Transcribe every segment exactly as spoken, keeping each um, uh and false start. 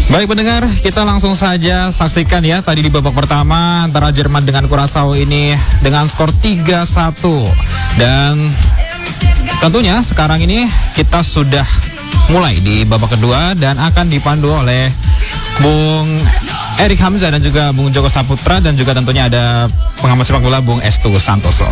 Baik pendengar, kita langsung saja saksikan ya tadi di babak pertama antara Jerman dengan Curaçao ini dengan skor tiga satu. Dan tentunya sekarang ini kita sudah mulai di babak kedua dan akan dipandu oleh Bung Erik Hamzah dan juga Bung Joko Saputra dan juga tentunya ada pengamat sepak bola Bung Estu Santoso.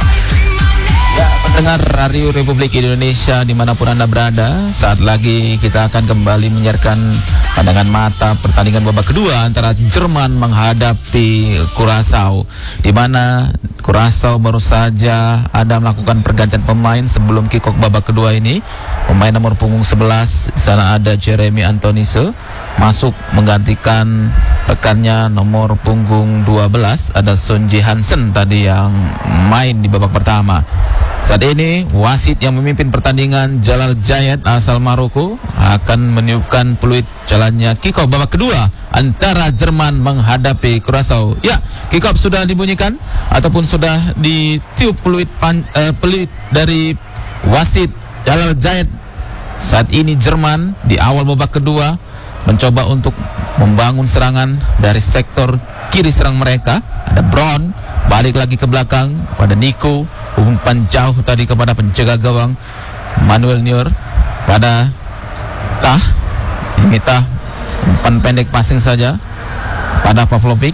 Ya, pendengar Radio Republik Indonesia dimanapun Anda berada, saat lagi kita akan kembali menyiarkan pandangan mata pertandingan babak kedua antara Jerman menghadapi Curaçao, di mana Curaçao baru saja ada melakukan pergantian pemain sebelum kick off babak kedua ini. Pemain nomor punggung sebelas, di sana ada Jeremy Antonisse masuk menggantikan rekannya nomor punggung dua belas, ada Son Ji Hansen tadi yang main di babak pertama. Saat ini wasit yang memimpin pertandingan Jalal Jayed asal Maroko akan meniupkan peluit jalannya kick off babak kedua antara Jerman menghadapi Curaçao. Ya, kick off sudah dibunyikan ataupun sudah ditiup peluit pan, uh, peluit dari wasit Jalal Jayed. Saat ini Jerman di awal babak kedua mencoba untuk membangun serangan dari sektor kiri serang mereka. Ada Brown, balik lagi ke belakang kepada Nico, umpan jauh tadi kepada penjaga gawang Manuel Neuer pada Tah. Ini Tah, umpan pendek passing saja pada Pavlovic.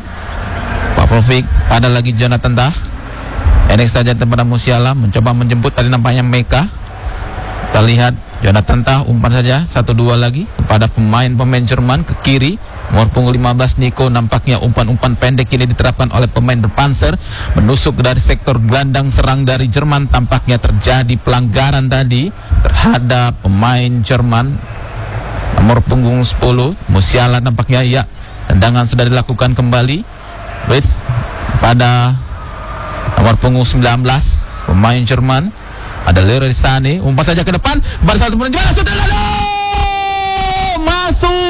Pavlovic pada lagi Jonathan Tah, pendek saja kepada Musiala, mencoba menjemput tadi nampaknya Meka. Kita lihat Jonathan Tah umpan saja satu dua lagi kepada pemain-pemain Jerman ke kiri. Nomor punggung lima belas Nico, nampaknya umpan-umpan pendek ini diterapkan oleh pemain berpanser menusuk dari sektor gelandang serang dari Jerman. Tampaknya terjadi pelanggaran tadi terhadap pemain Jerman nomor punggung sepuluh Musiala. Tampaknya ya, tendangan sudah dilakukan kembali. Ritz pada nomor punggung sembilan belas pemain Jerman, ada Leroy Sané, umpan saja ke depan pada satu penjualan sudah lalu masuk.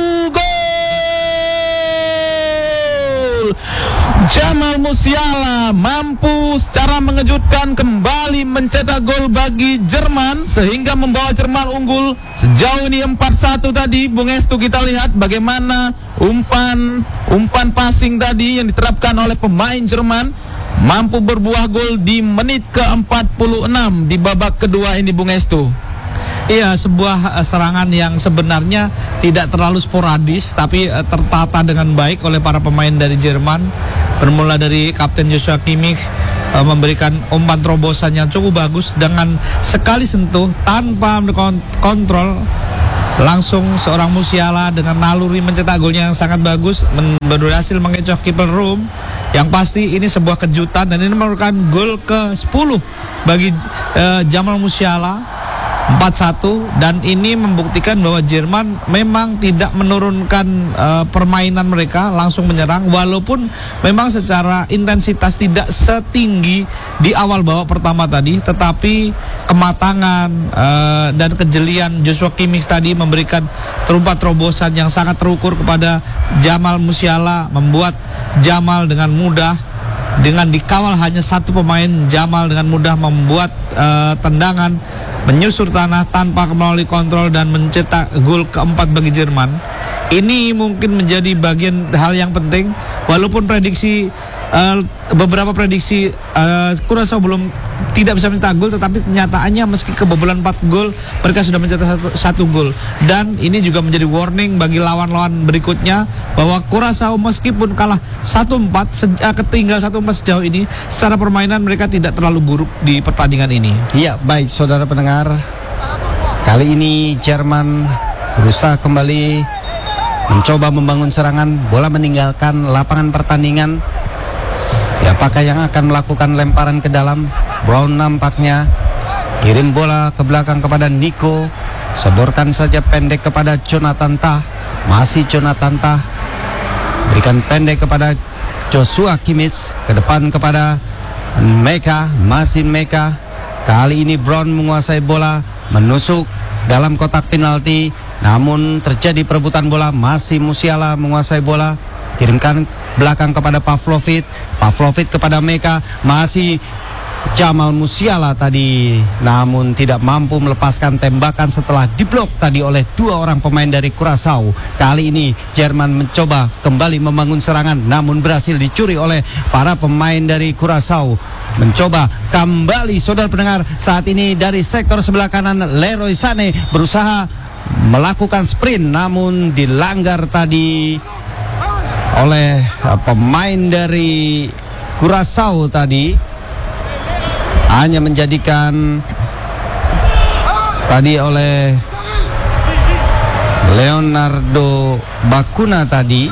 Jamal Musiala mampu secara mengejutkan kembali mencetak gol bagi Jerman sehingga membawa Jerman unggul sejauh ini empat satu tadi. Bung Estu, kita lihat bagaimana umpan umpan passing tadi yang diterapkan oleh pemain Jerman mampu berbuah gol di menit ke empat puluh enam di babak kedua ini, Bung Estu. Iya, sebuah uh, serangan yang sebenarnya tidak terlalu sporadis tapi uh, tertata dengan baik oleh para pemain dari Jerman. Bermula dari Kapten Joshua Kimmich uh, memberikan umpan terobosan yang cukup bagus dengan sekali sentuh tanpa kontrol, langsung seorang Musiala dengan naluri mencetak golnya yang sangat bagus, berhasil mengecoh kiper Rum. Yang pasti ini sebuah kejutan dan ini merupakan gol ke sepuluh bagi uh, Jamal Musiala. empat satu, dan ini membuktikan bahwa Jerman memang tidak menurunkan uh, permainan mereka, langsung menyerang walaupun memang secara intensitas tidak setinggi di awal babak pertama tadi, tetapi kematangan uh, dan kejelian Joshua Kimmich tadi memberikan terumpat terobosan yang sangat terukur kepada Jamal Musiala, membuat Jamal dengan mudah, dengan dikawal hanya satu pemain, Jamal dengan mudah membuat uh, tendangan menyusur tanah tanpa melalui kontrol dan mencetak gol keempat bagi Jerman. Ini mungkin menjadi bagian hal yang penting, walaupun prediksi uh, beberapa prediksi uh, Curaçao belum tidak bisa mencetak gol, tetapi kenyataannya meski kebobolan empat gol mereka sudah mencetak satu, satu gol. Dan ini juga menjadi warning bagi lawan-lawan berikutnya bahwa Curaçao meskipun kalah satu empat sejak ketinggal satu empat sejauh ini, secara permainan mereka tidak terlalu buruk di pertandingan ini. Iya, baik saudara pendengar, kali ini Jerman berusaha kembali mencoba membangun serangan, bola meninggalkan lapangan pertandingan. Siapakah yang akan melakukan lemparan ke dalam? Brown nampaknya kirim bola ke belakang kepada Nico, sodorkan saja pendek kepada Jonathan Tah. Masih Jonathan Tah, berikan pendek kepada Joshua Kimmich, ke depan kepada Meka. Masih Meka, kali ini Brown menguasai bola, menusuk dalam kotak penalti, namun terjadi perebutan bola. Masih Musiala menguasai bola, kirimkan belakang kepada Pavlovic. Pavlovic kepada Meka, masih Jamal Musiala tadi, namun tidak mampu melepaskan tembakan setelah diblok tadi oleh dua orang pemain dari Curaçao. Kali ini Jerman mencoba kembali membangun serangan, namun berhasil dicuri oleh para pemain dari Curaçao. Mencoba kembali, saudara pendengar, saat ini dari sektor sebelah kanan Leroy Sané berusaha melakukan sprint, namun dilanggar tadi oleh uh, pemain dari Curaçao tadi. Hanya menjadikan tadi oleh Leonardo Bacuna tadi.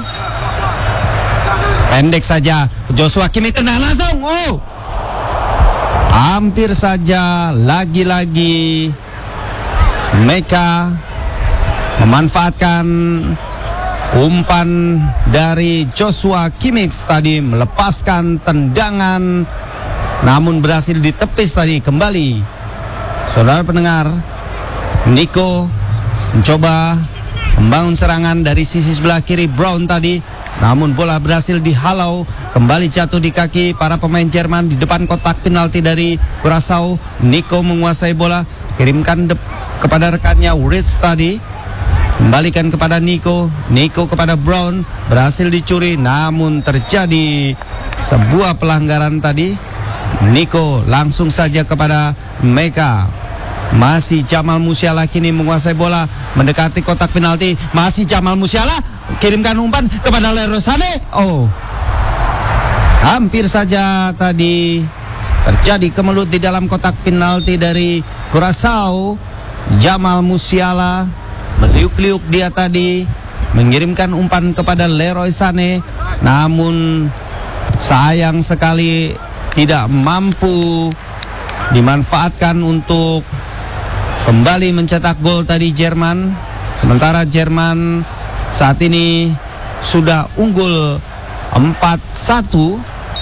Pendek saja, Joshua Kimmich kena langsung. Oh, hampir saja lagi-lagi mereka memanfaatkan umpan dari Joshua Kimmich tadi, melepaskan tendangan, namun berhasil ditepis tadi kembali. Saudara pendengar, Nico mencoba membangun serangan dari sisi sebelah kiri Brown tadi, namun bola berhasil dihalau, kembali jatuh di kaki para pemain Jerman di depan kotak penalti dari Curaçao. Nico menguasai bola, kirimkan kepada rekannya Ritz tadi, kembalikan kepada Nico. Nico kepada Brown, berhasil dicuri, namun terjadi sebuah pelanggaran tadi. Nico langsung saja kepada Meka. Masih Jamal Musiala kini menguasai bola, mendekati kotak penalti. Masih Jamal Musiala, kirimkan umpan kepada Leroy Sané. Oh, hampir saja tadi terjadi kemelut di dalam kotak penalti dari Curaçao. Jamal Musiala meliuk-liuk dia tadi, mengirimkan umpan kepada Leroy Sané, namun sayang sekali tidak mampu dimanfaatkan untuk kembali mencetak gol tadi Jerman. Sementara Jerman saat ini sudah unggul empat satu.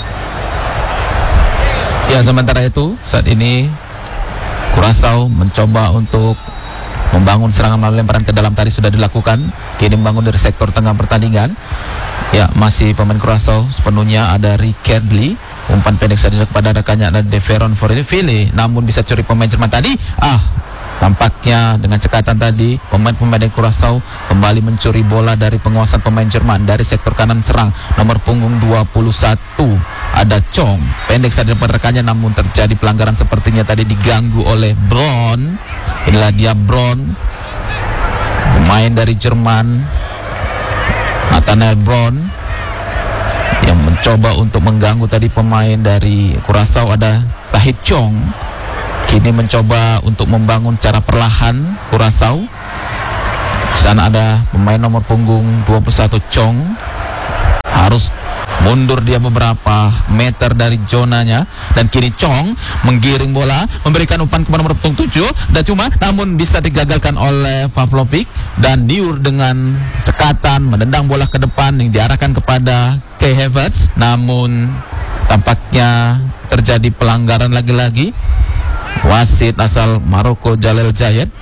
Ya, sementara itu saat ini Curaçao mencoba untuk membangun serangan melalui lemparan ke dalam tadi sudah dilakukan. Kini membangun dari sektor tengah pertandingan. Ya, masih pemain Curaçao sepenuhnya ada Rickardly. Umpan pendek saja kepada rekannya ada De Veron Forville, namun bisa curi pemain Jerman tadi. Ah, tampaknya dengan cekatan tadi pemain-pemain dari Curaçao kembali mencuri bola dari penguasaan pemain Jerman dari sektor kanan serang nomor punggung dua puluh satu ada Chong. Pendek saja kepada rekannya, namun terjadi pelanggaran sepertinya tadi diganggu oleh Braun. Inilah dia Braun, pemain dari Jerman, Nathanael Braun, yang mencoba untuk mengganggu tadi pemain dari Curaçao ada Tahith Chong. Kini mencoba untuk membangun cara perlahan Curaçao. Di sana ada pemain nomor punggung dua puluh satu Chong. Harus mundur dia beberapa meter dari zonanya, dan kini Chong menggiring bola, memberikan umpan kepada nomor punggung tujuh dan cuma namun bisa digagalkan oleh Pavlovic, dan Niur dengan cekatan menendang bola ke depan yang diarahkan kepada Kai Havertz, namun tampaknya terjadi pelanggaran lagi-lagi. Wasit asal Maroko Jalel Jayed.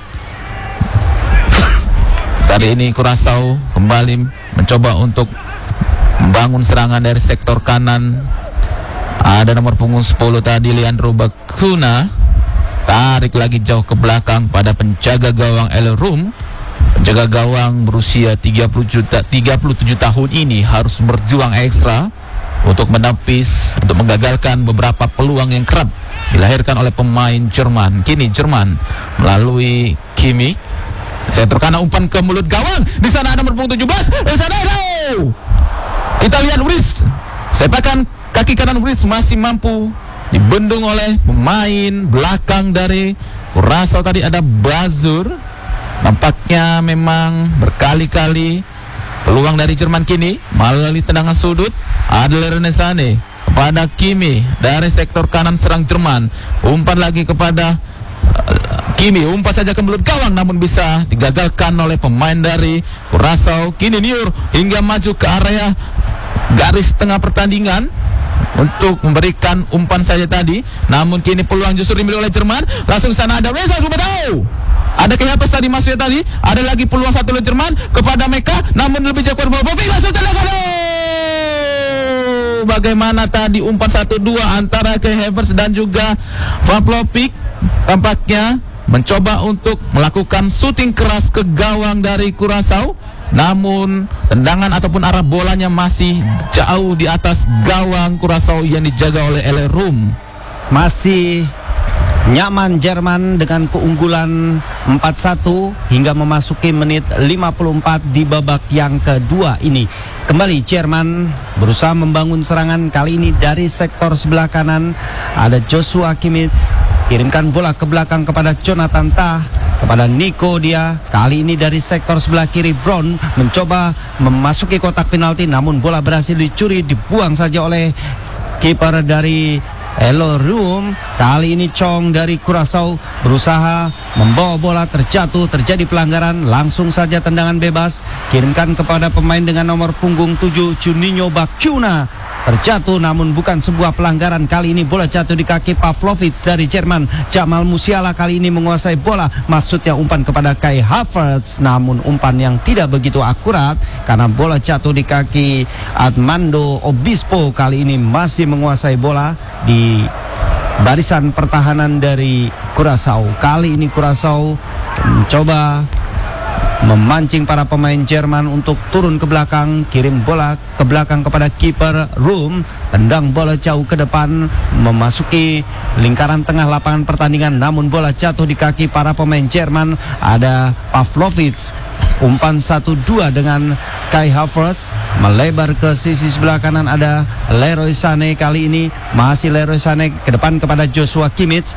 Kali ini Curaçao kembali mencoba untuk membangun serangan dari sektor kanan. Ada nomor punggung sepuluh tadi Leandro Bacuna, tarik lagi jauh ke belakang pada penjaga gawang El Rum. Penjaga gawang berusia tiga puluh tujuh tahun ini harus berjuang ekstra untuk menepis, untuk menggagalkan beberapa peluang yang kerap dilahirkan oleh pemain Jerman. Kini Jerman melalui Kimmich, sektor kanan umpan ke mulut gawang. Di sana ada nomor punggung tujuh belas. Di sana ada, kita lihat Ritz, sepakan kaki kanan Ritz masih mampu dibendung oleh pemain belakang dari Curaçao tadi ada Bazur. Nampaknya memang berkali-kali peluang dari Jerman kini melalui tendangan sudut. Ada Leroy Sané kepada Kimmich dari sektor kanan serang Jerman. Umpan lagi kepada uh, Kimmich, umpan saja ke mulut gawang, namun bisa digagalkan oleh pemain dari Curaçao. Kini Niur hingga maju ke area garis tengah pertandingan untuk memberikan umpan saja tadi, namun kini peluang justru dimiliki oleh Jerman. Langsung sana ada Reza Zubedau. Ada kenapa tadi masuknya tadi? Ada lagi peluang satu oleh Jerman kepada Meka, namun lebih jauh kepada Bovic. Langsung tendangan bagaimana tadi umpan satu dua antara Kai Havertz dan juga Pavlovic. Tampaknya mencoba untuk melakukan shooting keras ke gawang dari Curaçao, namun tendangan ataupun arah bolanya masih jauh di atas gawang Curaçao yang dijaga oleh Ele Room. Masih nyaman Jerman dengan keunggulan empat satu hingga memasuki menit lima puluh empat di babak yang kedua ini. Kembali Jerman berusaha membangun serangan, kali ini dari sektor sebelah kanan. Ada Joshua Kimmich, kirimkan bola ke belakang kepada Jonathan Tah, kepada Nico dia. Kali ini dari sektor sebelah kiri Brown mencoba memasuki kotak penalti, namun bola berhasil dicuri, dibuang saja oleh kiper dari Ele Room. Kali ini Chong dari Curaçao berusaha membawa bola, terjatuh, terjadi pelanggaran, langsung saja tendangan bebas, kirimkan kepada pemain dengan nomor punggung tujuh Juninho Bacuna. Terjatuh namun bukan sebuah pelanggaran. Kali ini bola jatuh di kaki Pavlovic dari Jerman. Jamal Musiala kali ini menguasai bola, maksudnya umpan kepada Kai Havertz, namun umpan yang tidak begitu akurat karena bola jatuh di kaki Armando Obispo. Kali ini masih menguasai bola di barisan pertahanan dari Curaçao. Kali ini Curaçao mencoba memancing para pemain Jerman untuk turun ke belakang, kirim bola ke belakang kepada kiper Room, tendang bola jauh ke depan memasuki lingkaran tengah lapangan pertandingan, namun bola jatuh di kaki para pemain Jerman. Ada Pavlovic, umpan satu dua dengan Kai Havertz, melebar ke sisi sebelah kanan. Ada Leroy Sané, kali ini masih Leroy Sané ke depan kepada Joshua Kimmich.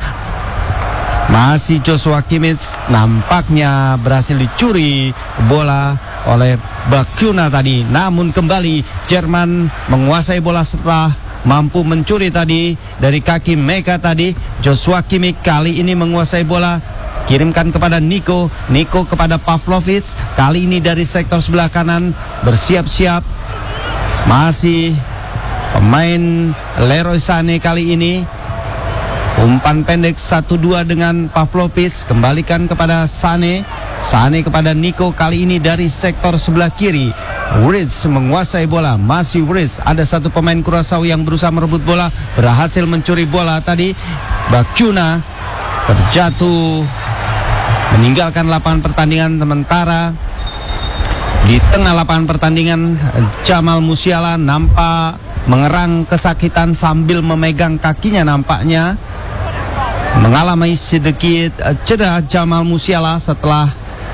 Masih Joshua Kimmich, nampaknya berhasil dicuri bola oleh Bacuna tadi. Namun kembali Jerman menguasai bola setelah mampu mencuri tadi dari kaki Meka tadi. Joshua Kimmich kali ini menguasai bola, kirimkan kepada Nico. Nico kepada Pavlovic, kali ini dari sektor sebelah kanan bersiap-siap. Masih pemain Leroy Sané kali ini. Umpan pendek satu dua dengan Pavlovic, kembalikan kepada Sané. Sané kepada Nico, kali ini dari sektor sebelah kiri. Ritz menguasai bola, masih Ritz. Ada satu pemain Curaçao yang berusaha merebut bola, berhasil mencuri bola tadi. Bacuna terjatuh, meninggalkan lapangan pertandingan. Sementara di tengah lapangan pertandingan Jamal Musiala nampak mengerang kesakitan sambil memegang kakinya, nampaknya mengalami sedikit cedera Jamal Musiala setelah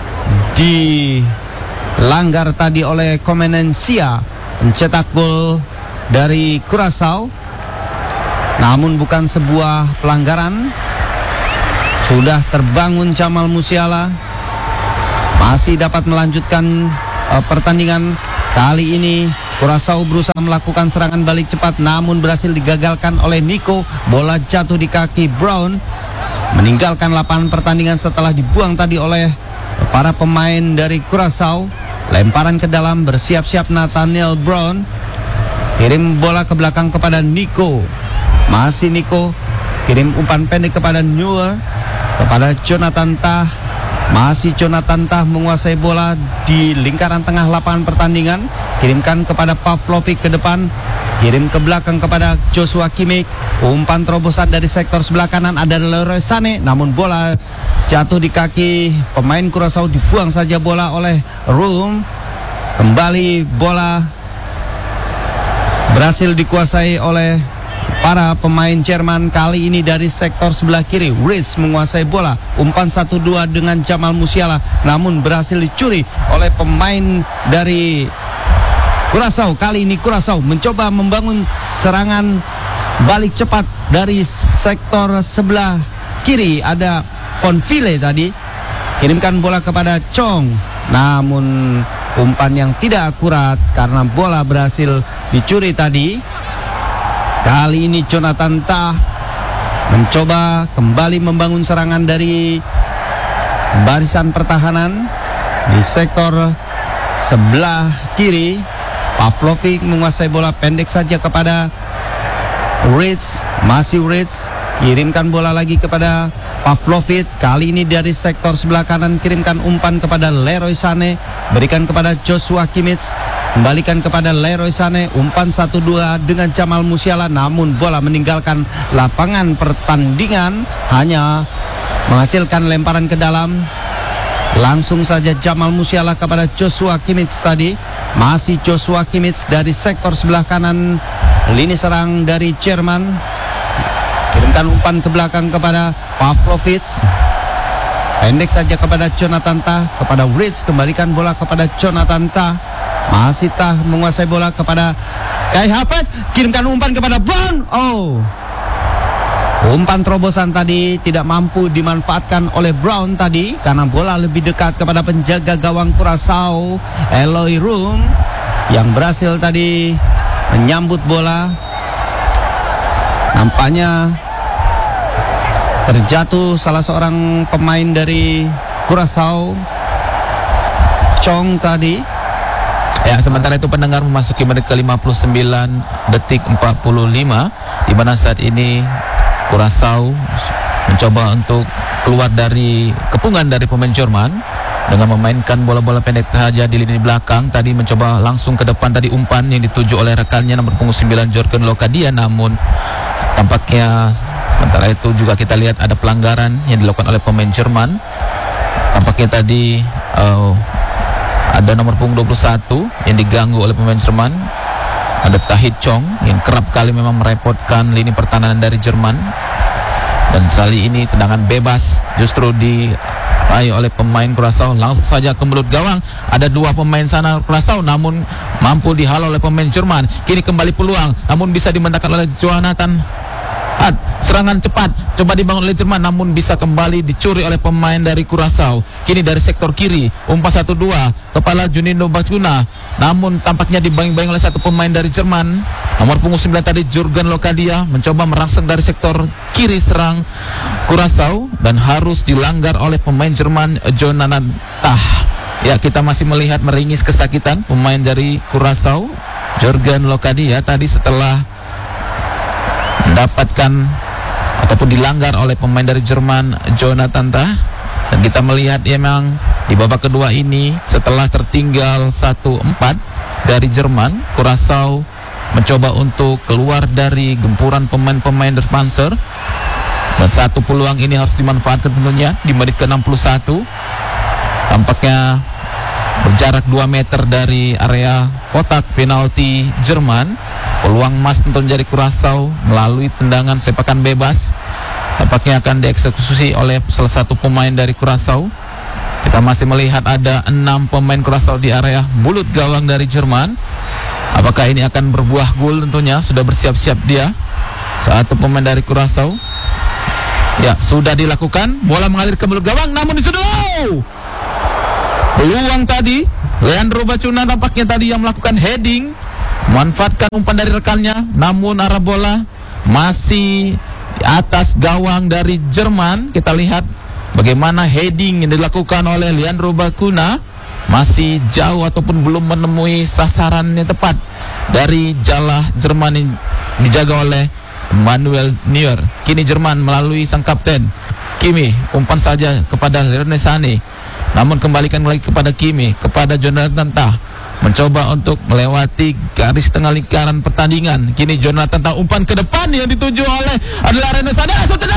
dilanggar tadi oleh Comenencia, pencetak gol dari Curaçao. Namun bukan sebuah pelanggaran. Sudah terbangun Jamal Musiala, masih dapat melanjutkan uh, pertandingan. Kali ini Curaçao berusaha melakukan serangan balik cepat, namun berhasil digagalkan oleh Nico. Bola jatuh di kaki Brown, meninggalkan lapangan pertandingan setelah dibuang tadi oleh para pemain dari Curaçao. Lemparan ke dalam, bersiap-siap Nathaniel Brown, kirim bola ke belakang kepada Nico. Masih Nico, kirim umpan pendek kepada Neuer, kepada Jonathan Tah. Masih Jonathan Tah menguasai bola di lingkaran tengah lapangan pertandingan, kirimkan kepada Pavlovic ke depan, kirim ke belakang kepada Joshua Kimmich. Umpan terobosan dari sektor sebelah kanan, ada Leroy Sané, namun bola jatuh di kaki pemain Curaçao, dibuang saja bola oleh Room. Kembali bola berhasil dikuasai oleh para pemain Jerman. Kali ini dari sektor sebelah kiri, Ritz menguasai bola. Umpan satu dua dengan Jamal Musiala, namun berhasil dicuri oleh pemain dari Curaçao. Kali ini Curaçao mencoba membangun serangan balik cepat dari sektor sebelah kiri. Ada Fonville tadi, kirimkan bola kepada Chong, namun umpan yang tidak akurat karena bola berhasil dicuri tadi. Kali ini Jonathan Tah mencoba kembali membangun serangan dari barisan pertahanan di sektor sebelah kiri. Pavlovic menguasai bola, pendek saja kepada Ritz. Masih Ritz, kirimkan bola lagi kepada Pavlovic. Kali ini dari sektor sebelah kanan, kirimkan umpan kepada Leroy Sané, berikan kepada Joshua Kimmich. kembalikan kepada Leroy Sané, umpan satu dua dengan Jamal Musiala, namun bola meninggalkan lapangan pertandingan, hanya menghasilkan lemparan ke dalam. Langsung saja Jamal Musiala kepada Joshua Kimmich tadi. Masih Joshua Kimmich dari sektor sebelah kanan lini serang dari Jerman. Kirimkan umpan ke belakang kepada Pavlovic. Pendek saja kepada Jonathan Tah, kepada Ritz, kembalikan bola kepada Jonathan Tah. Masih Tah menguasai bola kepada Kai Havertz, kirimkan umpan kepada Brown. Oh, umpan terobosan tadi tidak mampu dimanfaatkan oleh Brown tadi, karena bola lebih dekat kepada penjaga gawang Curaçao, Eloy Room, yang berhasil tadi menyambut bola. Nampaknya terjatuh salah seorang pemain dari Curaçao, Chong tadi. Ya, sementara itu pendengar memasuki menit ke lima puluh sembilan detik empat puluh lima, di mana saat ini Curaçao mencoba untuk keluar dari kepungan dari pemain Jerman dengan memainkan bola-bola pendek saja di lini belakang. Tadi mencoba langsung ke depan, tadi umpan yang dituju oleh rekannya nomor punggung sembilan Jürgen Locadia, namun tampaknya sementara itu juga kita lihat ada pelanggaran yang dilakukan oleh pemain Jerman. Tampaknya tadi uh, ada nomor punggung dua puluh satu yang diganggu oleh pemain Jerman. Ada Tahith Chong yang kerap kali memang merepotkan lini pertahanan dari Jerman. Dan kali ini tendangan bebas justru diraih oleh pemain Curaçao. Langsung saja ke mulut gawang. Ada dua pemain sana Curaçao, namun mampu dihalau oleh pemain Jerman. Kini kembali peluang, namun bisa dimantapkan oleh Jonathan. Serangan cepat coba dibangun oleh Jerman, namun bisa kembali dicuri oleh pemain dari Curaçao. Kini dari sektor kiri, umpan satu dua kepala Juninho Bacuna, namun tampaknya dibayang-bayang oleh satu pemain dari Jerman, nomor punggung sembilan tadi Jürgen Locadia, mencoba merangsang dari sektor kiri serang Curaçao dan harus dilanggar oleh pemain Jerman Jonathan Tah. Ya, kita masih melihat meringis kesakitan pemain dari Curaçao, Jürgen Locadia tadi setelah mendapatkan ataupun dilanggar oleh pemain dari Jerman Jonathan Tah. Dan kita melihat ya, memang di babak kedua ini setelah tertinggal satu empat dari Jerman, Curaçao mencoba untuk keluar dari gempuran pemain-pemain der Panzer, dan satu peluang ini harus dimanfaatkan tentunya di menit ke enam puluh satu. Tampaknya berjarak dua meter dari area kotak penalti Jerman. Peluang emas tentu dari Curaçao melalui tendangan sepakan bebas. Tampaknya akan dieksekusi oleh salah satu pemain dari Curaçao. Kita masih melihat ada enam pemain Curaçao di area mulut gawang dari Jerman. Apakah ini akan berbuah gol? Tentunya sudah bersiap-siap dia, satu pemain dari Curaçao. Ya, sudah dilakukan. Bola mengalir ke mulut gawang, namun disudah peluang tadi Leandro Bacuna tampaknya tadi yang melakukan heading, memanfaatkan umpan dari rekannya, namun arah bola masih di atas gawang dari Jerman. Kita lihat bagaimana heading yang dilakukan oleh Leandro Bacuna, masih jauh ataupun belum menemui sasaran yang tepat dari jala Jerman yang dijaga oleh Manuel Neuer. Kini Jerman melalui sang kapten Kimmich, umpan saja kepada Leroy Sané, namun kembalikan lagi kepada Kimmich, kepada Jonathan Tah, mencoba untuk melewati garis tengah lingkaran pertandingan. Kini Jonathan Tah umpan ke depan yang dituju oleh adalah Leroy Sané.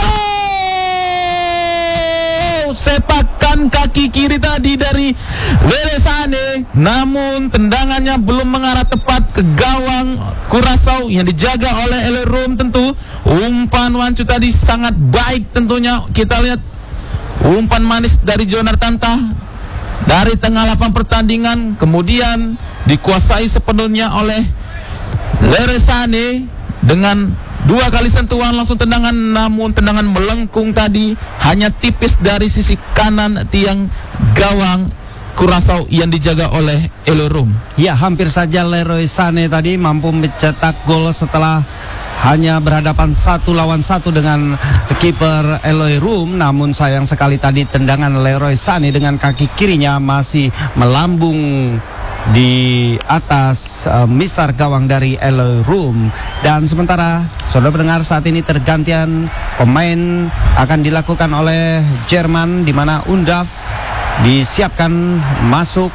Sepakan kaki kiri tadi dari Leroy Sané, namun tendangannya belum mengarah tepat ke gawang Curaçao yang dijaga oleh Eloy Room. Tentu umpan wancu tadi sangat baik tentunya. Kita lihat umpan manis dari Jonathan Tah dari tengah lapangan pertandingan, kemudian dikuasai sepenuhnya oleh Leroy Sané dengan dua kali sentuhan langsung tendangan, namun tendangan melengkung tadi hanya tipis dari sisi kanan tiang gawang Curaçao yang dijaga oleh Eloy Room. Ya, hampir saja Leroy Sané tadi mampu mencetak gol setelah hanya berhadapan satu lawan satu dengan kiper Eloy Room, namun sayang sekali tadi tendangan Leroy Sané dengan kaki kirinya masih melambung di atas uh, mistar gawang dari Eloy Room. Dan sementara saudara pendengar, saat ini tergantian pemain akan dilakukan oleh Jerman, di mana Undaf disiapkan masuk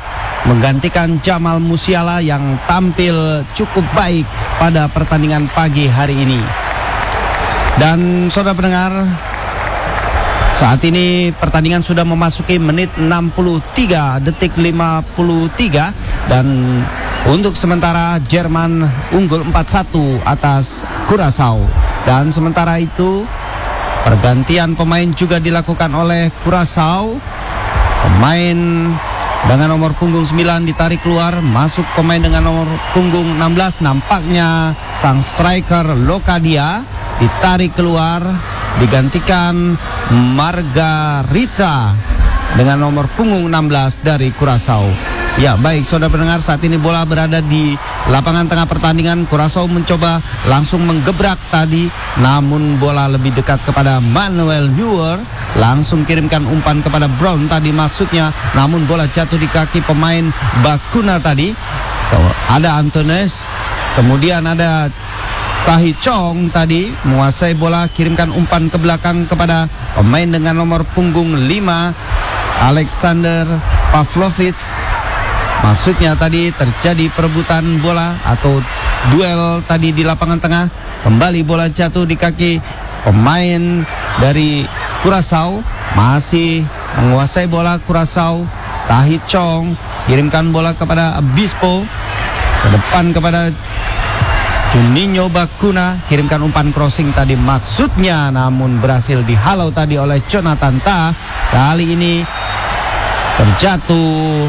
menggantikan Jamal Musiala yang tampil cukup baik pada pertandingan pagi hari ini. Dan saudara pendengar, saat ini pertandingan sudah memasuki menit enam puluh tiga detik lima puluh tiga dan untuk sementara Jerman unggul empat satu atas Curaçao. Dan sementara itu pergantian pemain juga dilakukan oleh Curaçao. Pemain dengan nomor punggung sembilan ditarik keluar, masuk pemain dengan nomor punggung enam belas. Nampaknya sang striker Locadia ditarik keluar, digantikan Margarita dengan nomor punggung enam belas dari Curaçao. Ya, baik saudara pendengar, saat ini bola berada di lapangan tengah pertandingan. Curaçao mencoba langsung menggebrak tadi, namun bola lebih dekat kepada Manuel Neuer. Langsung kirimkan umpan kepada Brown tadi maksudnya, namun bola jatuh di kaki pemain Bakuna tadi. Ada Antunes, kemudian ada Tahi Chong tadi menguasai bola, kirimkan umpan ke belakang kepada pemain dengan nomor punggung lima Alexander Pavlovic. Maksudnya tadi terjadi perebutan bola atau duel tadi di lapangan tengah. Kembali bola jatuh di kaki pemain dari Curaçao. Masih menguasai bola Curaçao. Tahi Chong kirimkan bola kepada Obispo, ke depan kepada Juninho Bakuna, kirimkan umpan crossing tadi maksudnya, namun berhasil dihalau tadi oleh Jonathan Tah. Kali ini terjatuh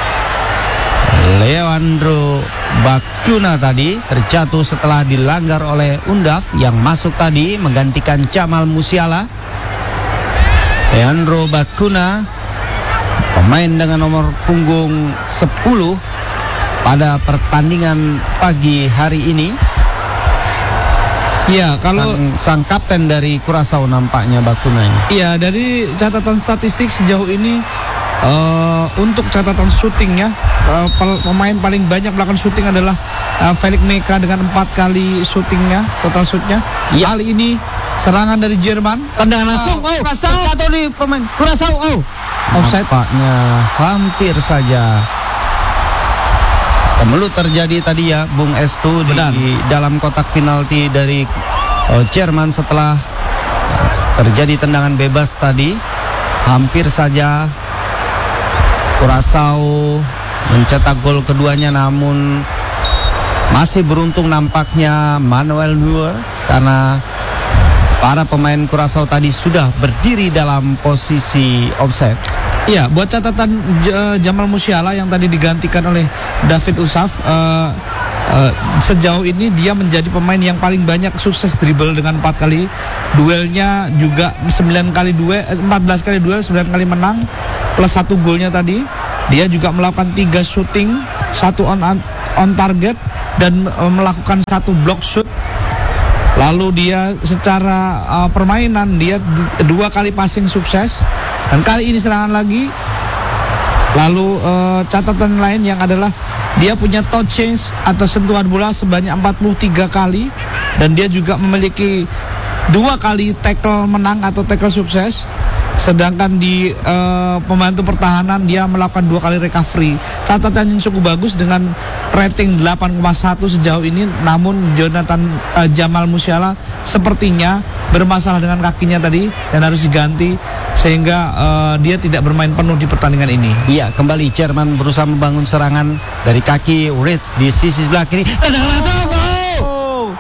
Leandro Bakuna tadi, terjatuh setelah dilanggar oleh Undaf yang masuk tadi menggantikan Jamal Musiala. Leandro Bakuna, pemain dengan nomor punggung sepuluh pada pertandingan pagi hari ini. Ya, kalau sang, sang kapten dari Curaçao nampaknya Bakuna ini. Iya, dari catatan statistik sejauh ini uh, untuk catatan syutingnya, uh, pemain paling banyak melakukan syuting adalah uh, Felix Meka dengan empat kali syutingnya, total shootnya. Ya. Kali ini serangan dari Jerman, tendangan langsung, oh, terjatuh di pemain Curaçao, oh, offside. Nampaknya hampir saja kemelut terjadi tadi ya, Bung Estu, di, di dalam kotak penalti dari uh, Jerman setelah uh, terjadi tendangan bebas tadi. Hampir saja Curaçao mencetak gol keduanya, namun masih beruntung nampaknya Manuel Neuer karena para pemain Curaçao tadi sudah berdiri dalam posisi offside. Iya, buat catatan J- Jamal Musiala yang tadi digantikan oleh David Usaf, uh, uh, sejauh ini dia menjadi pemain yang paling banyak sukses dribble dengan empat kali. Duelnya juga sembilan kali duel, empat belas kali duel, sembilan kali menang plus satu golnya tadi. Dia juga melakukan tiga shooting, satu on on target dan uh, melakukan satu block shoot. Lalu dia secara uh, permainan dia d- dua kali passing sukses. Dan kali ini serangan lagi. Lalu uh, catatan lain yang adalah dia punya touch change atau sentuhan bola sebanyak empat puluh tiga kali. Dan dia juga memiliki dua kali tackle menang atau tackle sukses. Sedangkan di uh, pembantu pertahanan dia melakukan dua kali recovery. Catatan yang cukup bagus dengan rating delapan koma satu sejauh ini. Namun Jonathan uh, Jamal Musiala sepertinya bermasalah dengan kakinya tadi dan harus diganti sehingga uh, dia tidak bermain penuh di pertandingan ini. Iya, kembali Jerman berusaha membangun serangan dari kaki Ritz di sisi sebelah kiri. Oh.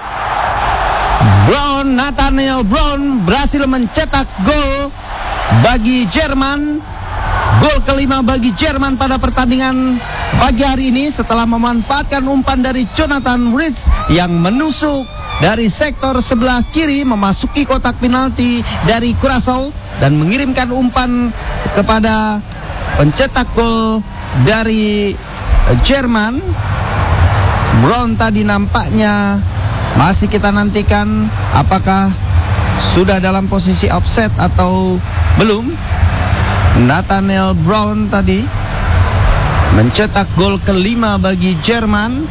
Brown, Nathaniel Brown berhasil mencetak gol bagi Jerman. Gol kelima bagi Jerman pada pertandingan pagi hari ini setelah memanfaatkan umpan dari Jonathan Ritz yang menusuk dari sektor sebelah kiri memasuki kotak penalti dari Curaçao dan mengirimkan umpan kepada pencetak gol dari Jerman. Brown tadi nampaknya masih kita nantikan apakah sudah dalam posisi offset atau belum. Nathaniel Brown tadi mencetak gol kelima bagi Jerman.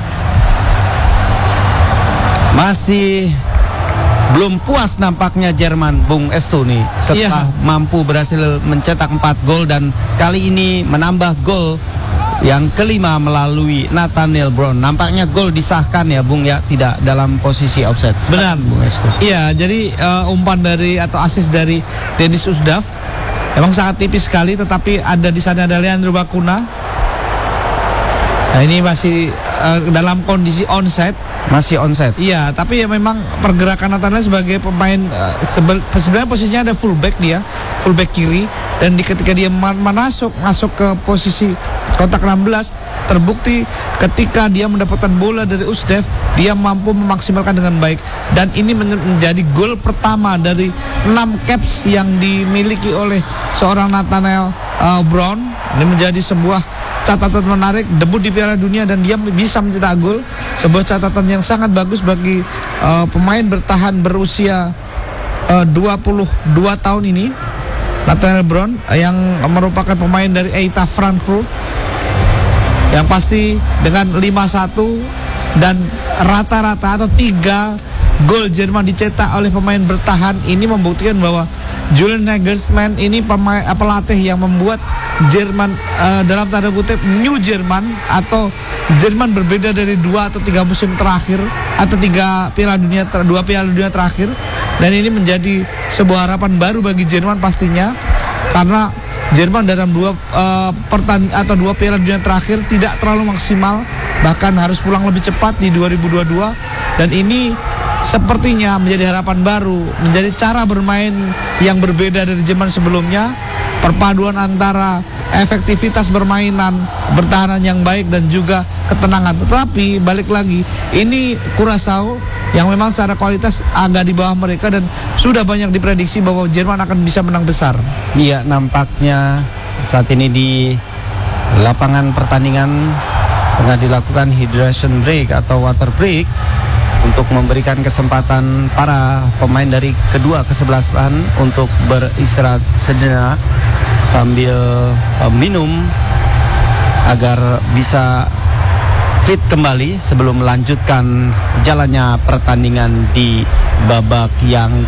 Masih belum puas nampaknya Jerman, Bung Estu nih, setelah iya. mampu berhasil mencetak empat gol dan kali ini menambah gol yang kelima melalui Nathaniel Brown. Nampaknya gol disahkan ya Bung ya, tidak dalam posisi offset. Benar. Bung Estu. Iya, jadi uh, umpan dari atau asis dari Denis Usdaf emang sangat tipis sekali, tetapi ada di sana ada Leandro Bacuna. Nah, ini masih uh, dalam kondisi onside. Masih onside. Iya, tapi ya memang pergerakan Nathaniel sebagai pemain uh, sebe- sebenarnya posisinya ada fullback dia, fullback kiri, dan di ketika dia man- masuk masuk ke posisi kotak enam belas, terbukti ketika dia mendapatkan bola dari Usdev, dia mampu memaksimalkan dengan baik, dan ini men- menjadi gol pertama dari enam caps yang dimiliki oleh seorang Nathaniel uh, Brown. Ini menjadi sebuah catatan menarik, debut di Piala Dunia dan dia bisa mencetak gol, sebuah catatan yang sangat bagus bagi uh, pemain bertahan berusia uh, dua puluh dua tahun ini, Nathaniel Brown, yang merupakan pemain dari Eintracht Frankfurt, yang pasti dengan lima satu dan rata-rata atau tiga gol Jerman dicetak oleh pemain bertahan. Ini membuktikan bahwa Julian Nagelsmann ini pemain, pelatih yang membuat Jerman uh, dalam tanda kutip New Jerman, atau Jerman berbeda dari dua atau tiga musim terakhir atau tiga Piala Dunia ter, dua Piala Dunia terakhir, dan ini menjadi sebuah harapan baru bagi Jerman pastinya, karena Jerman dalam dua uh, pertan atau dua Piala Dunia terakhir tidak terlalu maksimal, bahkan harus pulang lebih cepat di dua ribu dua puluh dua, dan ini sepertinya menjadi harapan baru, menjadi cara bermain yang berbeda dari Jerman sebelumnya, perpaduan antara efektivitas bermainan, bertahanan yang baik dan juga ketenangan. Tetapi balik lagi, ini Curaçao yang memang secara kualitas agak di bawah mereka, dan sudah banyak diprediksi bahwa Jerman akan bisa menang besar. Iya, nampaknya saat ini di lapangan pertandingan tengah dilakukan hydration break atau water break untuk memberikan kesempatan para pemain dari kedua kesebelasan untuk beristirahat sejenak sambil uh, minum agar bisa fit kembali sebelum melanjutkan jalannya pertandingan di babak yang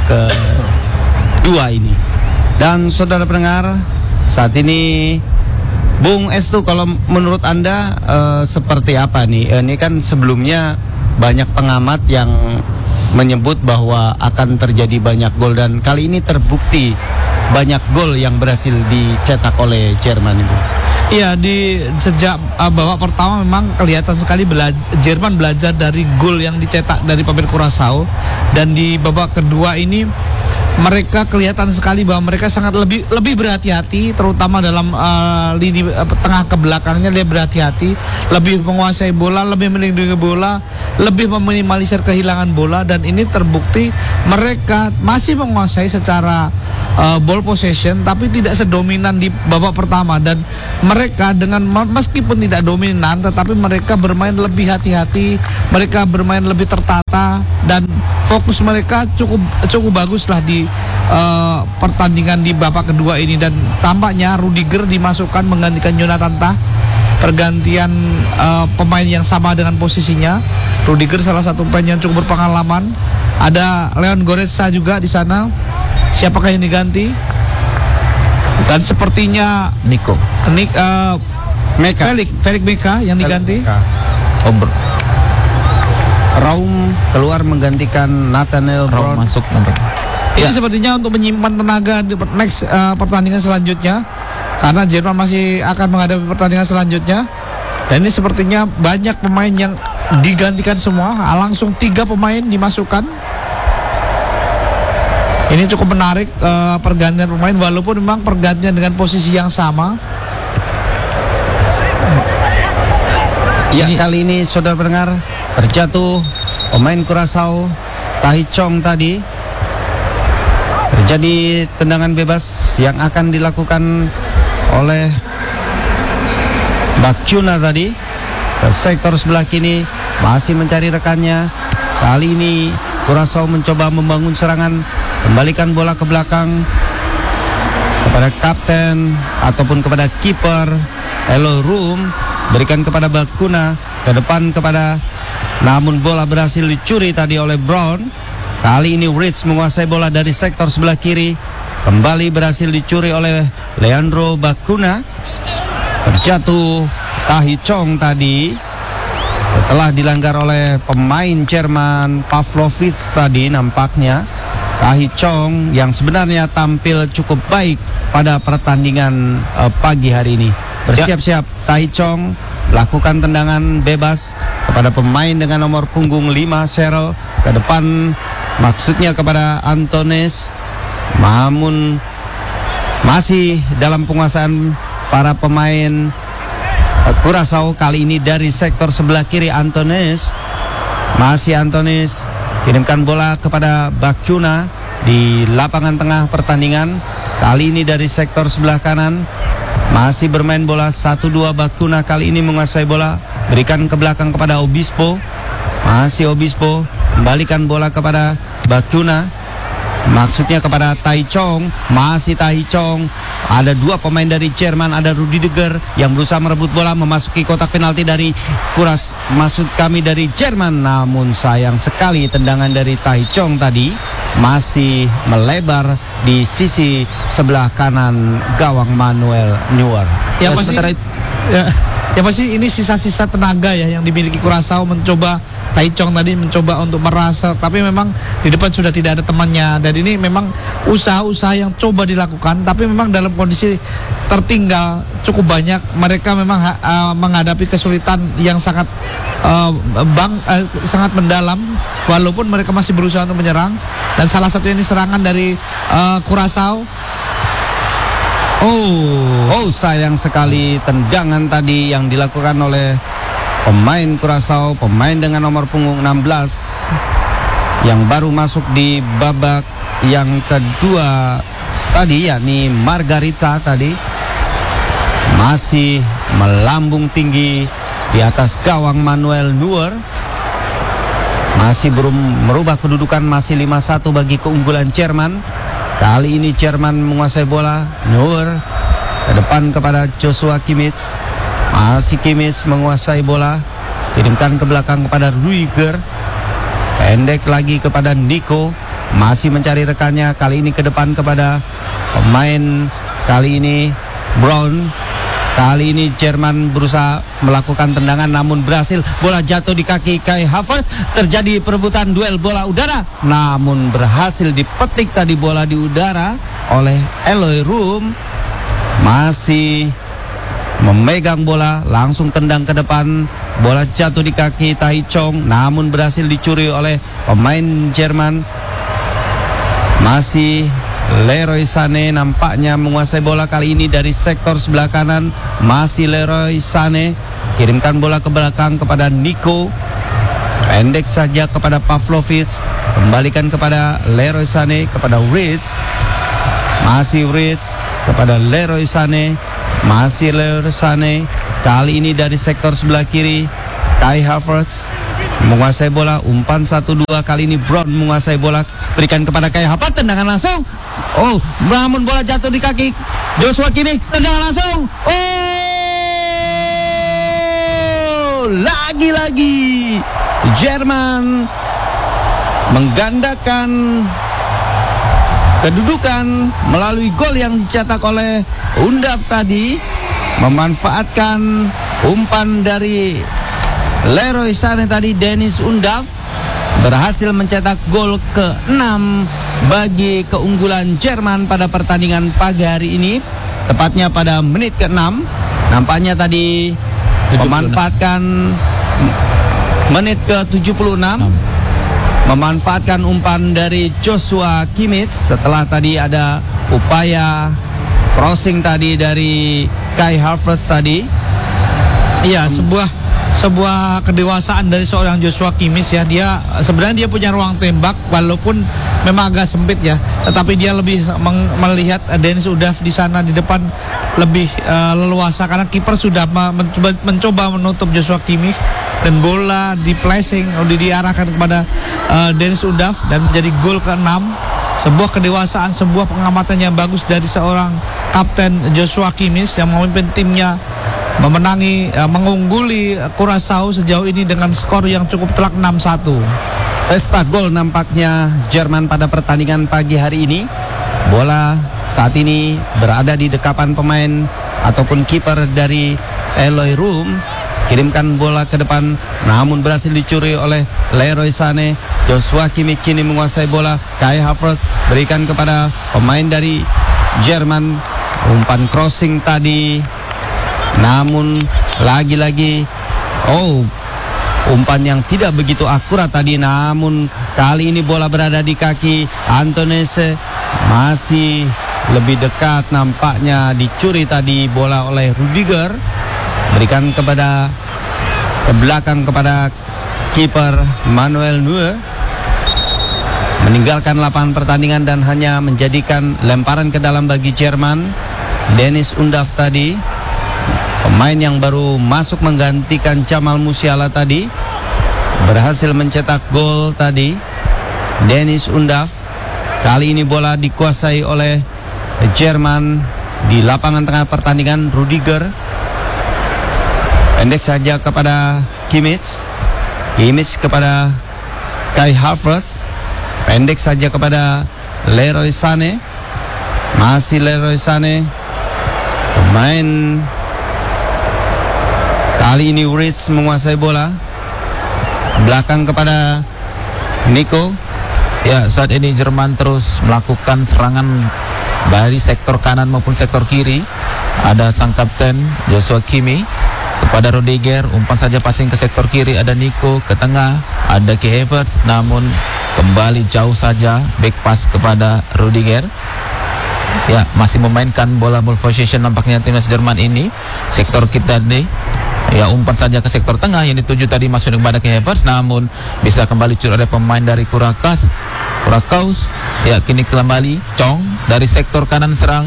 kedua ini. Dan saudara pendengar, saat ini Bung Estu, kalau menurut Anda uh, seperti apa nih? Uh, ini kan sebelumnya banyak pengamat yang menyebut bahwa akan terjadi banyak gol, dan kali ini terbukti banyak gol yang berhasil dicetak oleh Jerman itu. Iya, di sejak uh, babak pertama memang kelihatan sekali bela- Jerman belajar dari gol yang dicetak dari pemain Curaçao, dan di babak kedua ini mereka kelihatan sekali bahwa mereka sangat lebih lebih berhati-hati, terutama dalam uh, lini uh, tengah ke belakangnya dia berhati-hati, lebih menguasai bola, lebih melindungi bola, lebih meminimalisir kehilangan bola, dan ini terbukti mereka masih menguasai secara uh, ball possession, tapi tidak sedominan di babak pertama, dan mereka dengan meskipun tidak dominan, tetapi mereka bermain lebih hati-hati, mereka bermain lebih tertata, dan fokus mereka cukup cukup bagus lah di uh, pertandingan di babak kedua ini. Dan tampaknya Rudiger dimasukkan menggantikan Jonathan Tah, pergantian uh, pemain yang sama dengan posisinya. Rudiger salah satu pemain yang cukup berpengalaman. Ada Leon Goretzka juga di sana. Siapakah yang diganti? Dan sepertinya Nico Nick uh, Meka. Felix Felix Meka yang diganti. Ober Raum keluar menggantikan Nathaniel Brown Brown. masuk nomor. Ini Ya. sepertinya untuk menyimpan tenaga di next uh, pertandingan selanjutnya, karena Jerman masih akan menghadapi pertandingan selanjutnya. Dan ini sepertinya banyak pemain yang digantikan semua, langsung tiga pemain dimasukkan. Ini cukup menarik uh, pergantian pemain, walaupun memang pergantian dengan posisi yang sama. Ya, kali ini saudara pendengar, terjatuh pemain Curaçao, Tahi Chong tadi. Terjadi tendangan bebas yang akan dilakukan oleh Bacuna tadi ke sektor sebelah kiri, masih mencari rekannya. Kali ini Curaçao mencoba membangun serangan, kembalikan bola ke belakang kepada kapten ataupun kepada kiper Elo Room, berikan kepada Bacuna, ke depan kepada, namun bola berhasil dicuri tadi oleh Brown. Kali ini Rich menguasai bola dari sektor sebelah kiri, kembali berhasil dicuri oleh Leandro Bacuna. Terjatuh Tahi Chong tadi setelah dilanggar oleh pemain Jerman Pavlovic tadi nampaknya. Tahi Chong yang sebenarnya tampil cukup baik pada pertandingan uh, pagi hari ini. Bersiap-siap Tahi Chong lakukan tendangan bebas kepada pemain dengan nomor punggung lima Cheryl ke depan, maksudnya kepada Antonis, namun masih dalam penguasaan para pemain uh, Curaçao. Kali ini dari sektor sebelah kiri Antonis, masih Antonis kirimkan bola kepada Bakuna di lapangan tengah pertandingan. Kali ini dari sektor sebelah kanan masih bermain bola satu dua. Bakuna kali ini menguasai bola, berikan ke belakang kepada Obispo. Masih Obispo kembalikan bola kepada Bakuna, maksudnya kepada Tahi Chong. Masih Tahi Chong. Ada dua pemain dari Jerman, ada Rudiger yang berusaha merebut bola memasuki kotak penalti dari Kuras, maksud kami dari Jerman. Namun sayang sekali tendangan dari Tahi Chong tadi masih melebar di sisi sebelah kanan gawang Manuel Neuer. Ya pasti, ya, ya pasti ini sisa-sisa tenaga ya yang dimiliki Curaçao, mencoba Tahi Chong tadi mencoba untuk merasa, tapi memang di depan sudah tidak ada temannya, dan ini memang usaha-usaha yang coba dilakukan, tapi memang dalam kondisi tertinggal cukup banyak. Mereka memang uh, menghadapi kesulitan yang sangat uh, bang uh, sangat mendalam, walaupun mereka masih berusaha untuk menyerang. Dan salah satu ini serangan dari uh, Curaçao. Oh, oh sayang sekali tendangan tadi yang dilakukan oleh pemain Curaçao, pemain dengan nomor punggung enam belas yang baru masuk di babak yang kedua tadi, yakni Margarita tadi, masih melambung tinggi di atas gawang Manuel Neuer. Masih belum merubah kedudukan, masih lima satu bagi keunggulan Jerman. Kali ini Jerman menguasai bola. Neuer ke depan kepada Joshua Kimmich. Masih Kimmich menguasai bola, kirimkan ke belakang kepada Rudiger. Pendek lagi kepada Nico, masih mencari rekannya. Kali ini ke depan kepada pemain, kali ini Brown. Kali ini Jerman berusaha melakukan tendangan namun berhasil. Bola jatuh di kaki Kai Havertz. Terjadi perebutan duel bola udara, namun berhasil dipetik tadi bola di udara oleh Eloy Room. Masih memegang bola, langsung tendang ke depan. Bola jatuh di kaki Tahi Chong, namun berhasil dicuri oleh pemain Jerman. Masih Leroy Sané nampaknya menguasai bola kali ini dari sektor sebelah kanan. Masih Leroy Sané kirimkan bola ke belakang kepada Nico. Pendek saja kepada Pavlovic, kembalikan kepada Leroy Sané, kepada Ritz. Masih Ritz kepada Leroy Sané. Masih Leroy Sané. Kali ini dari sektor sebelah kiri Kai Havertz menguasai bola, umpan satu dua. Kali ini Brown menguasai bola, berikan kepada Kai Havertz, tendangan langsung. Oh, namun bola jatuh di kaki Joshua Kimmich, tendangan langsung. Oh, lagi-lagi Jerman menggandakan kedudukan melalui gol yang dicetak oleh Undav tadi, memanfaatkan umpan dari Leroy Sané tadi. Dennis Undav berhasil mencetak gol ke enam bagi keunggulan Jerman pada pertandingan pagi hari ini, tepatnya pada menit ke enam. Nampaknya tadi memanfaatkan menit ke tujuh puluh enam, memanfaatkan umpan dari Joshua Kimmich setelah tadi ada upaya crossing tadi dari Kai Havertz tadi. Iya, sebuah sebuah kedewasaan dari seorang Joshua Kimmich ya. Dia sebenarnya dia punya ruang tembak walaupun memang agak sempit ya, tetapi dia lebih melihat Dennis Undav di sana di depan lebih uh, leluasa karena kiper sudah mencoba, mencoba menutup Joshua Kimmich, dan bola di placing atau diarahkan kepada uh, Dennis Undav dan menjadi gol ke enam. Sebuah kedewasaan, sebuah pengamatan yang bagus dari seorang kapten Joshua Kimmich yang memimpin timnya memenangi, uh, mengungguli Curaçao sejauh ini dengan skor yang cukup telak enam satu. Pesta gol nampaknya Jerman pada pertandingan pagi hari ini. Bola saat ini berada di dekapan pemain ataupun kiper dari Eloy Room. Kirimkan bola ke depan, namun berhasil dicuri oleh Leroy Sané. Joshua Kimmich kini menguasai bola. Kai Havertz berikan kepada pemain dari Jerman. Umpan crossing tadi, namun lagi-lagi oh umpan yang tidak begitu akurat tadi. Namun kali ini bola berada di kaki Antonese. Masih lebih dekat nampaknya dicuri tadi bola oleh Rudiger. Berikan kepada ke belakang kepada kiper Manuel Neuer. Meninggalkan lapangan pertandingan dan hanya menjadikan lemparan ke dalam bagi Jerman. Dennis Undav tadi, pemain yang baru masuk menggantikan Jamal Musiala tadi, berhasil mencetak gol tadi. Dennis Undav. Kali ini bola dikuasai oleh Jerman di lapangan tengah pertandingan. Rudiger pendek saja kepada Kimmich. Kimmich kepada Kai Havertz. Pendek saja kepada Leroy Sané. Masih Leroy Sané. Pemain kali ini Ritz menguasai bola. Belakang kepada Nico. Ya, saat ini Jerman terus melakukan serangan dari sektor kanan maupun sektor kiri. Ada sang kapten Joshua Kimmich kepada Rudiger. Umpan saja passing ke sektor kiri. Ada Nico ke tengah. Ada Kai Havertz, namun kembali jauh saja back pass kepada Rudiger. Ya, masih memainkan bola ball possession nampaknya timnas Jerman ini. Sektor kita nih. Ya, umpan saja ke sektor tengah yang dituju tadi masuk kepada Kai Havertz, namun bisa kembali curi oleh pemain dari Kurakas. Kurakaus. Ya, kini kembali Chong dari sektor kanan serang,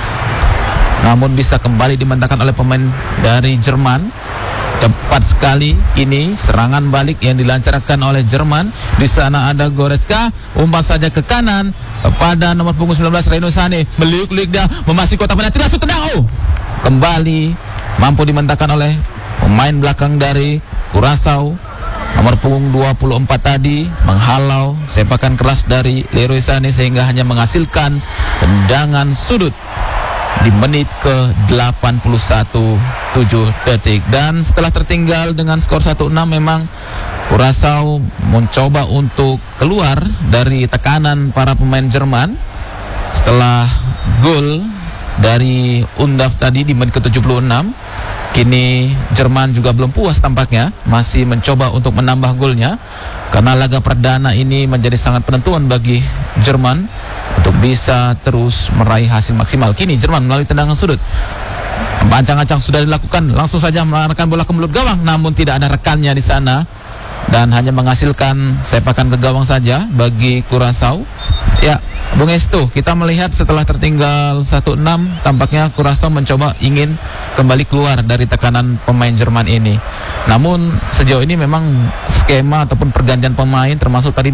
namun bisa kembali dimentahkan oleh pemain dari Jerman. Cepat sekali ini serangan balik yang dilancarkan oleh Jerman. Di sana ada Goretzka. Umpan saja ke kanan kepada nomor punggung sembilan belas Leroy Sané. Meliuk-liuk dia memasuki kotak penalti, langsung tendang. Oh, kembali mampu dimentahkan oleh pemain belakang dari Curaçao. Nomor punggung dua puluh empat tadi menghalau sepakan keras dari Leroy Sané sehingga hanya menghasilkan tendangan sudut di menit ke delapan puluh satu, tujuh detik. Dan setelah tertinggal dengan skor satu enam, memang Curaçao mencoba untuk keluar dari tekanan para pemain Jerman. Setelah gol dari Undav tadi di menit ke tujuh puluh enam, kini Jerman juga belum puas tampaknya, masih mencoba untuk menambah golnya, karena laga perdana ini menjadi sangat penentuan bagi Jerman untuk bisa terus meraih hasil maksimal. Kini Jerman melalui tendangan sudut, ancang-ancang sudah dilakukan, langsung saja mengarahkan bola ke mulut gawang, namun tidak ada rekannya di sana dan hanya menghasilkan sepakan ke gawang saja bagi Curaçao. Ya, Bung Estu, kita melihat setelah tertinggal satu enam, tampaknya Curaçao mencoba ingin kembali keluar dari tekanan pemain Jerman ini. Namun sejauh ini memang skema ataupun pergantian pemain termasuk tadi